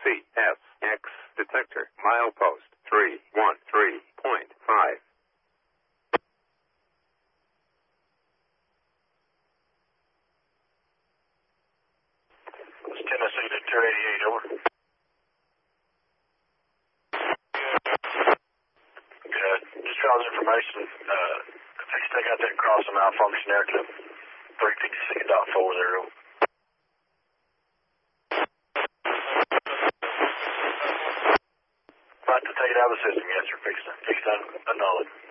CSX detector, milepost 313.5. It's Tennessee to 288, over. Good. Just trying information. If they take out that crossing malfunction there to 356.4 there, over. About to take it out of the system, yes, sir. Fixed it. Annul it.